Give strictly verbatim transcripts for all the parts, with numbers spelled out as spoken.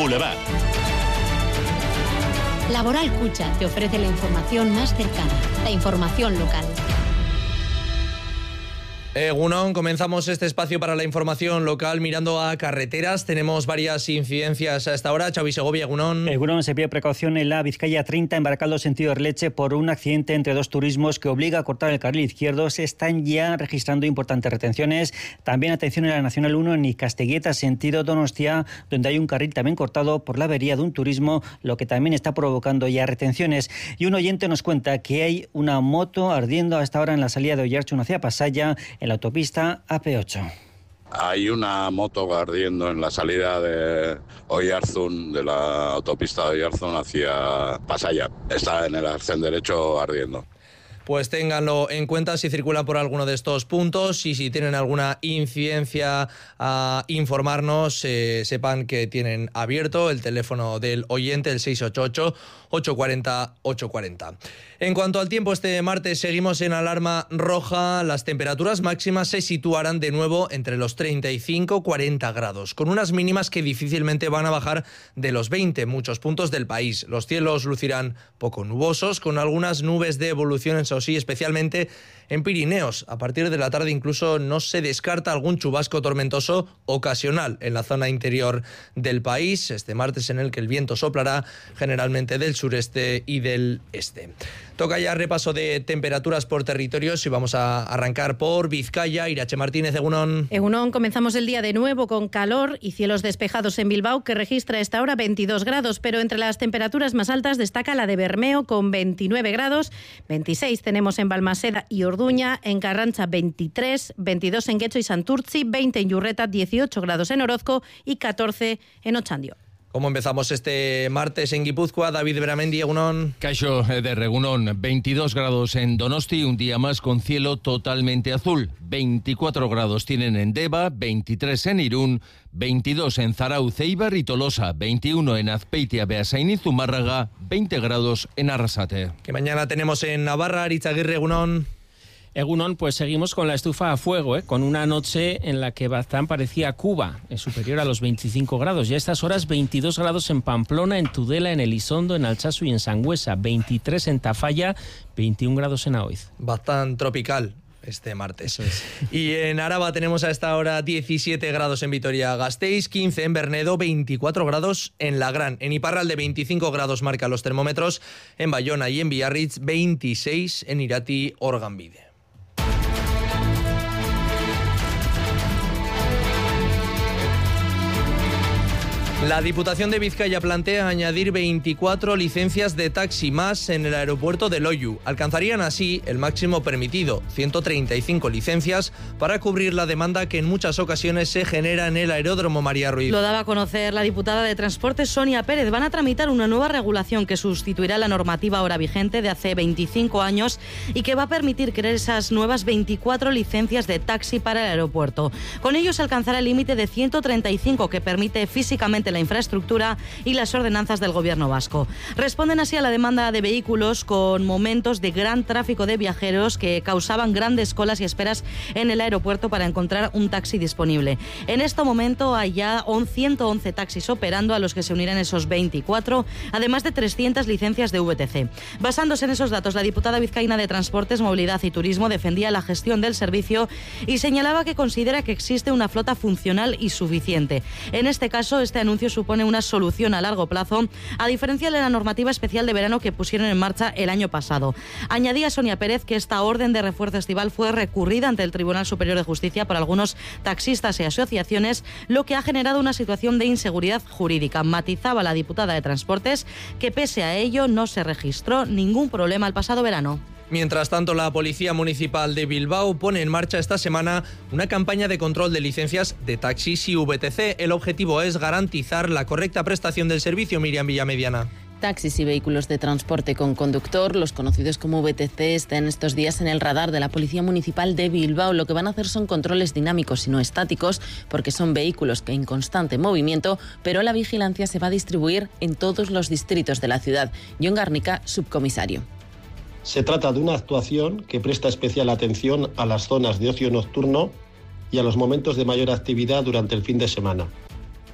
Boulevard. Laboral Cucha te ofrece la información más cercana, la información local. Egunon, comenzamos este espacio para la información local mirando a carreteras. Tenemos varias incidencias a esta hora. Xavi Segovia, Egunon. Egunon, se pide precaución en la Vizcaya treinta en Baracaldo sentido Erleche por un accidente entre dos turismos que obliga a cortar el carril izquierdo. Se están ya registrando importantes retenciones. También atención en la Nacional uno en Icasteguieta sentido Donostia, donde hay un carril también cortado por la avería de un turismo, lo que también está provocando ya retenciones. Y un oyente nos cuenta que hay una moto ardiendo a esta hora en la salida de Oiartzun hacia Pasaya, en la autopista A P ocho. Hay una moto ardiendo en la salida de Oiartzun, de la autopista de Oiartzun hacia Pasaya. Está en el arcén derecho ardiendo. Pues ténganlo en cuenta si circulan por alguno de estos puntos y si tienen alguna incidencia a informarnos, eh, sepan que tienen abierto el teléfono del oyente, el seis ocho ocho, ocho cuatro cero, ocho cuatro cero. En cuanto al tiempo, este martes seguimos en alarma roja. Las temperaturas máximas se situarán de nuevo entre los treinta y cinco y cuarenta grados, con unas mínimas que difícilmente van a bajar de los veinte en muchos puntos del país. Los cielos lucirán poco nubosos, con algunas nubes de evolución, eso sí, especialmente en Pirineos. A partir de la tarde incluso no se descarta algún chubasco tormentoso ocasional en la zona interior del país, este martes en el que el viento soplará generalmente del sureste y del este. Toca ya repaso de temperaturas por territorios y vamos a arrancar por Vizcaya. Irache Martínez, Egunon. Egunon, comenzamos el día de nuevo con calor y cielos despejados en Bilbao, que registra a esta hora veintidós grados, pero entre las temperaturas más altas destaca la de Bermeo con veintinueve grados, veintiséis tenemos en Balmaseda y Orduña, en Carrancha veintitrés, veintidós en Guecho y Santurtzi, veinte en Yurreta, dieciocho grados en Orozco y catorce en Ochandio. ¿Cómo empezamos este martes en Guipúzcoa? David Beramendi, Egunon. Caixo de Regunón, veintidós grados en Donosti, un día más con cielo totalmente azul. veinticuatro grados tienen en Deva, veintitrés en Irún, veintidós en Zarauz, Eibar y Tolosa, veintiuno en Azpeitia, Beasain y Zumárraga, veinte grados en Arrasate. Que mañana tenemos en Navarra, Aritzaguirre, Egunon. Egunon, pues seguimos con la estufa a fuego, ¿eh? Con una noche en la que Baztán parecía Cuba, es superior a los veinticinco grados. Ya a estas horas veintidós grados en Pamplona, en Tudela, en Elizondo, en Altsasu y en Sangüesa, veintitrés en Tafalla, veintiún grados en Aoiz. Baztán tropical este martes. Eso es. Y en Araba tenemos a esta hora diecisiete grados en Vitoria-Gasteiz, quince en Bernedo, veinticuatro grados en Lagrán. En Iparralde veinticinco grados marcan los termómetros, en Bayona y en Biarritz veintiséis en Irati-Orgambide. La Diputación de Vizcaya plantea añadir veinticuatro licencias de taxi más en el aeropuerto de Loiu. Alcanzarían así el máximo permitido, ciento treinta y cinco licencias, para cubrir la demanda que en muchas ocasiones se genera en el aeródromo María Ruiz. Lo daba a conocer la diputada de Transportes, Sonia Pérez. Van a tramitar una nueva regulación que sustituirá la normativa ahora vigente de hace veinticinco años y que va a permitir crear esas nuevas veinticuatro licencias de taxi para el aeropuerto. Con ello se alcanzará el límite de ciento treinta y cinco que permite físicamente la infraestructura y las ordenanzas del gobierno vasco. Responden así a la demanda de vehículos con momentos de gran tráfico de viajeros que causaban grandes colas y esperas en el aeropuerto para encontrar un taxi disponible. En este momento hay ya ciento once taxis operando, a los que se unirán esos veinticuatro, además de trescientas licencias de V T C. Basándose en esos datos, la diputada vizcaína de Transportes, Movilidad y Turismo defendía la gestión del servicio y señalaba que considera que existe una flota funcional y suficiente. En este caso, este anuncio supone una solución a largo plazo, a diferencia de la normativa especial de verano que pusieron en marcha el año pasado. Añadía Sonia Pérez que esta orden de refuerzo estival fue recurrida ante el Tribunal Superior de Justicia por algunos taxistas y asociaciones, lo que ha generado una situación de inseguridad jurídica. Matizaba la diputada de Transportes que pese a ello no se registró ningún problema el pasado verano. Mientras tanto, la Policía Municipal de Bilbao pone en marcha esta semana una campaña de control de licencias de taxis y V T C. El objetivo es garantizar la correcta prestación del servicio. Miriam Villamediana. Taxis y vehículos de transporte con conductor, los conocidos como V T C, están estos días en el radar de la Policía Municipal de Bilbao. Lo que van a hacer son controles dinámicos y no estáticos, porque son vehículos que en constante movimiento, pero la vigilancia se va a distribuir en todos los distritos de la ciudad. Jon Garnica, subcomisario. Se trata de una actuación que presta especial atención a las zonas de ocio nocturno y a los momentos de mayor actividad durante el fin de semana.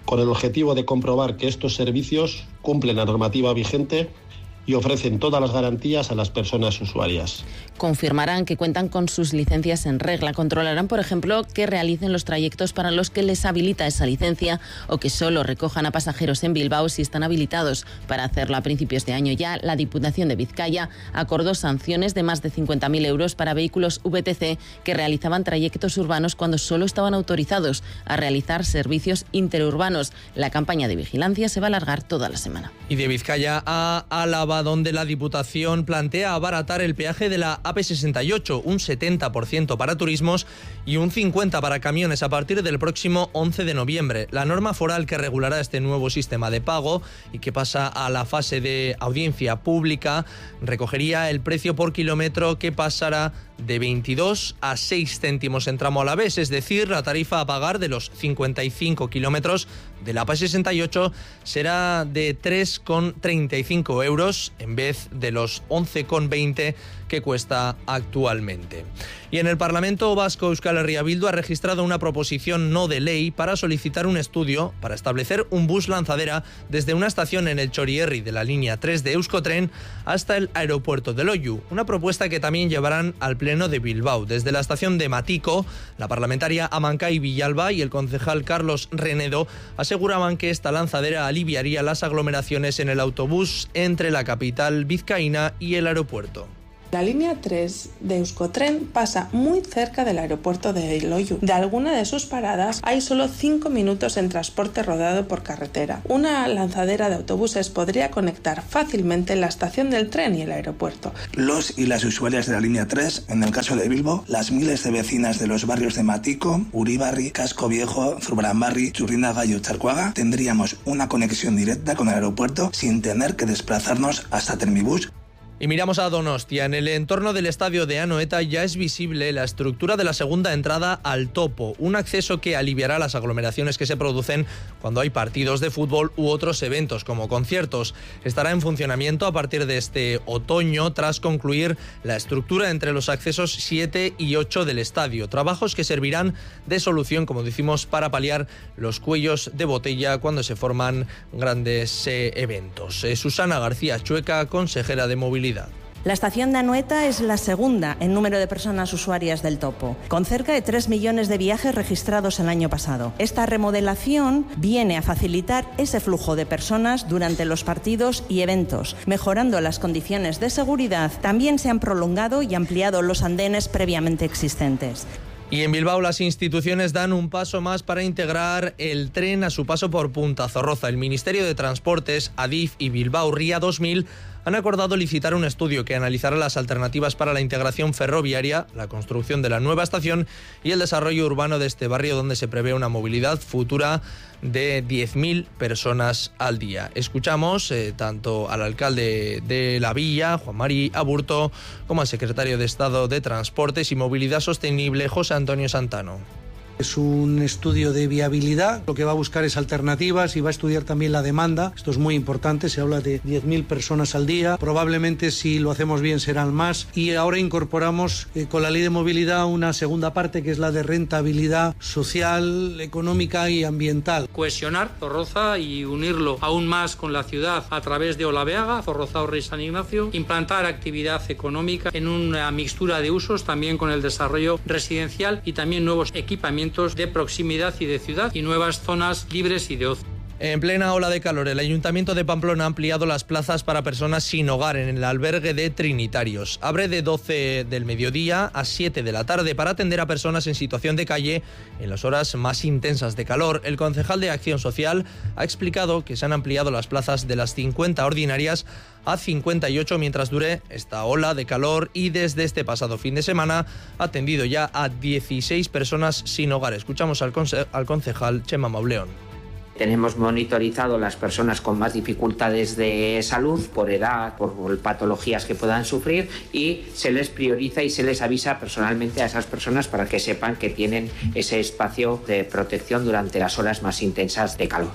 con el objetivo de comprobar que estos servicios cumplen la normativa vigente y ofrecen todas las garantías a las personas usuarias. Confirmarán que cuentan con sus licencias en regla. Controlarán, por ejemplo, que realicen los trayectos para los que les habilita esa licencia o que solo recojan a pasajeros en Bilbao si están habilitados. Para hacerlo a principios de año ya, la Diputación de Vizcaya acordó sanciones de más de cincuenta mil euros para vehículos V T C que realizaban trayectos urbanos cuando solo estaban autorizados a realizar servicios interurbanos. La campaña de vigilancia se va a alargar toda la semana. Y de Vizcaya a Álava, donde la Diputación plantea abaratar el peaje de la A P sesenta y ocho, un setenta por ciento para turismos y un cincuenta por ciento para camiones a partir del próximo once de noviembre. La norma foral que regulará este nuevo sistema de pago y que pasa a la fase de audiencia pública recogería el precio por kilómetro que pasará de veintidós a seis céntimos en tramo alavés, es decir, la tarifa a pagar de los cincuenta y cinco kilómetros de la A P sesenta y ocho será de tres coma treinta y cinco euros en vez de los once coma veinte que cuesta actualmente. Y en el Parlamento Vasco, Euskal Herria Bildu ha registrado una proposición no de ley para solicitar un estudio para establecer un bus lanzadera desde una estación en el Txorierri de la línea tres de Euskotren hasta el aeropuerto de Loiu, una propuesta que también llevarán al Pleno de Bilbao. Desde la estación de Matiko, la parlamentaria Amancay Villalba y el concejal Carlos Renedo aseguraban que esta lanzadera aliviaría las aglomeraciones en el autobús entre la capital vizcaína y el aeropuerto. La línea tres de Euskotren pasa muy cerca del aeropuerto de Loiu. De alguna de sus paradas hay solo cinco minutos en transporte rodado por carretera. Una lanzadera de autobuses podría conectar fácilmente la estación del tren y el aeropuerto. Los y las usuarias de la línea tres, en el caso de Bilbo, las miles de vecinas de los barrios de Matiko, Uribarri, Casco Viejo, Zurbaranbarri, Churrinaga y Ocharcoaga, tendríamos una conexión directa con el aeropuerto sin tener que desplazarnos hasta Termibus. Y miramos a Donostia. En el entorno del estadio de Anoeta ya es visible la estructura de la segunda entrada al Topo, un acceso que aliviará las aglomeraciones que se producen cuando hay partidos de fútbol u otros eventos como conciertos. Estará en funcionamiento a partir de este otoño tras concluir la estructura entre los accesos siete y ocho del estadio. Trabajos que servirán de solución, como decimos, para paliar los cuellos de botella cuando se forman grandes eh, eventos. Eh, Susana García Chueca, consejera de Movilidad. La estación de Anoeta es la segunda en número de personas usuarias del Topo, con cerca de tres millones de viajes registrados el año pasado. Esta remodelación viene a facilitar ese flujo de personas durante los partidos y eventos, mejorando las condiciones de seguridad. También se han prolongado y ampliado los andenes previamente existentes. Y en Bilbao las instituciones dan un paso más para integrar el tren a su paso por Punta Zorroza. El Ministerio de Transportes, Adif y Bilbao Ría dos mil han acordado licitar un estudio que analizará las alternativas para la integración ferroviaria, la construcción de la nueva estación y el desarrollo urbano de este barrio, donde se prevé una movilidad futura de diez mil personas al día. Escuchamos eh, tanto al alcalde de la villa, Juan Mari Aburto, como al secretario de Estado de Transportes y Movilidad Sostenible, José Antonio Santano. Es un estudio de viabilidad, lo que va a buscar es alternativas y va a estudiar también la demanda. Esto es muy importante, se habla de diez mil personas al día, probablemente si lo hacemos bien serán más. Y ahora incorporamos eh, con la ley de movilidad una segunda parte que es la de rentabilidad social, económica y ambiental. Cohesionar Zorroza y unirlo aún más con la ciudad a través de Olabeaga, Zorroza, Orre y San Ignacio. Implantar actividad económica en una mixtura de usos, también con el desarrollo residencial y también nuevos equipamientos de proximidad y de ciudad y nuevas zonas libres y de ocio. En plena ola de calor, el Ayuntamiento de Pamplona ha ampliado las plazas para personas sin hogar en el albergue de Trinitarios. Abre de doce del mediodía a siete de la tarde para atender a personas en situación de calle en las horas más intensas de calor. El concejal de Acción Social ha explicado que se han ampliado las plazas de las cincuenta ordinarias a cincuenta y ocho mientras dure esta ola de calor y desde este pasado fin de semana ha atendido ya a dieciséis personas sin hogar. Escuchamos al, conce- al concejal Chema Mauleón. Tenemos monitorizado las personas con más dificultades de salud, por edad, por patologías que puedan sufrir, y se les prioriza y se les avisa personalmente a esas personas para que sepan que tienen ese espacio de protección durante las horas más intensas de calor.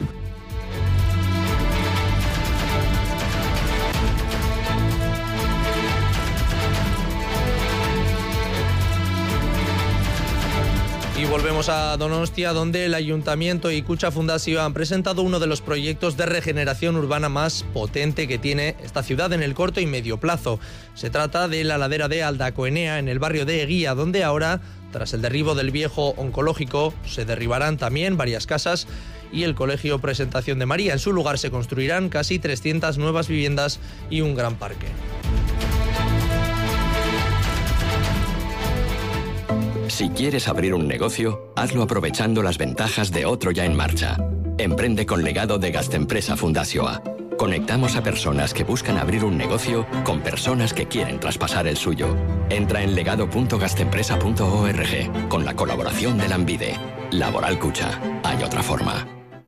Y volvemos a Donostia, donde el Ayuntamiento y Kutxa Fundazio han presentado uno de los proyectos de regeneración urbana más potente que tiene esta ciudad en el corto y medio plazo. Se trata de la ladera de Aldacoenea, en el barrio de Eguía, donde ahora, tras el derribo del viejo oncológico, se derribarán también varias casas y el Colegio Presentación de María. En su lugar se construirán casi trescientas nuevas viviendas y un gran parque. Si quieres abrir un negocio, hazlo aprovechando las ventajas de otro ya en marcha. Emprende con Legado de Gastempresa Fundazioa. Conectamos a personas que buscan abrir un negocio con personas que quieren traspasar el suyo. Entra en legado punto gastempresa punto org con la colaboración de Lanbide. Laboral Kutxa. Hay otra forma.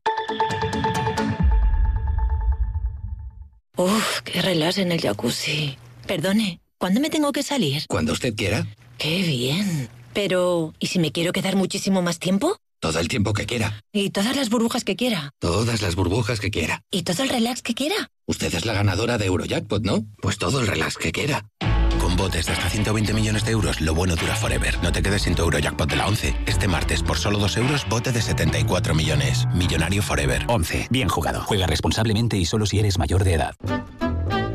Uf, qué relax en el jacuzzi. Perdone, ¿cuándo me tengo que salir? Cuando usted quiera. Qué bien. Pero, ¿y si me quiero quedar muchísimo más tiempo? Todo el tiempo que quiera. ¿Y todas las burbujas que quiera? Todas las burbujas que quiera. ¿Y todo el relax que quiera? Usted es la ganadora de Eurojackpot, ¿no? Pues todo el relax que quiera. Con botes de hasta ciento veinte millones de euros, lo bueno dura forever. No te quedes sin tu Eurojackpot de la once. Este martes, por solo dos euros, bote de setenta y cuatro millones. Millonario forever. once. Bien jugado. Juega responsablemente y solo si eres mayor de edad.